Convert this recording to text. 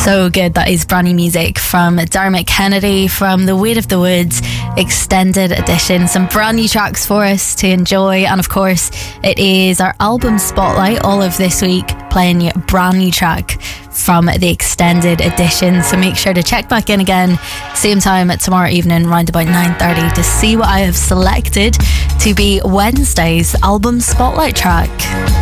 So good. That is brand new music from Dermot Kennedy from the Weight of the Woods extended edition. Some brand new tracks for us to enjoy, and of course it is our album spotlight all of this week, playing you a brand new track from the extended edition. So make sure to check back in again same time tomorrow evening around about 9:30 to see what I have selected to be Wednesday's album spotlight track.